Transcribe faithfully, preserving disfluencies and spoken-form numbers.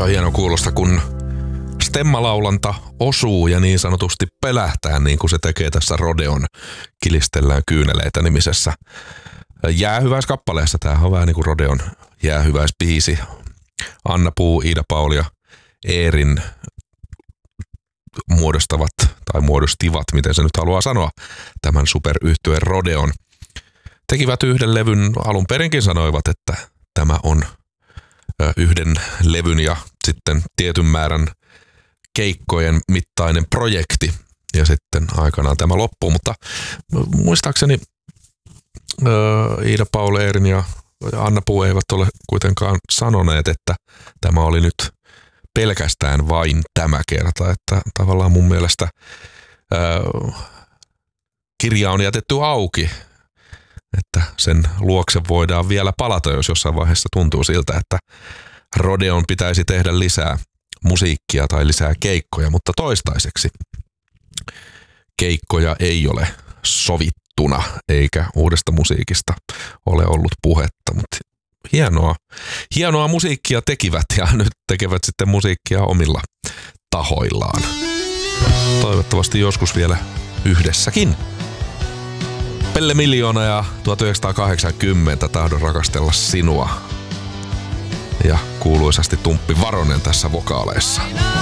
on hieno kuulosta, kun stemmalaulanta osuu ja niin sanotusti pelähtää, niin kuin se tekee tässä Rodeon Kilistellään kyyneleitä -nimisessä jäähyväiskappaleessa. Tämähän on vähän niin kuin Rodeon jäähyväisbiisi. Anna Puu, Iida Pauli ja Eerin muodostavat tai muodostivat, miten se nyt haluaa sanoa, tämän superyhtyeen Rodeon. Tekivät yhden levyn, alun perinkin sanoivat, että tämä on yhden levyn ja sitten tietyn määrän keikkojen mittainen projekti. Ja sitten aikanaan tämä loppuu, mutta muistaakseni Iida Pauli, Eerin ja Anna Puu eivät ole kuitenkaan sanoneet, että tämä oli nyt pelkästään vain tämä kerta, että tavallaan mun mielestä ää, kirja on jätetty auki, että sen luokse voidaan vielä palata, jos jossain vaiheessa tuntuu siltä, että Rodeon pitäisi tehdä lisää musiikkia tai lisää keikkoja, mutta toistaiseksi keikkoja ei ole sovittuna eikä uudesta musiikista ole ollut puhetta, mutta hienoa, hienoa musiikkia tekivät ja nyt tekevät sitten musiikkia omilla tahoillaan. Toivottavasti joskus vielä yhdessäkin. Pelle Miljoona ja tuhatyhdeksänsataakahdeksankymmentä Tahdon rakastella sinua. Ja kuuluisasti Tumppi Varonen tässä vokaaleissa.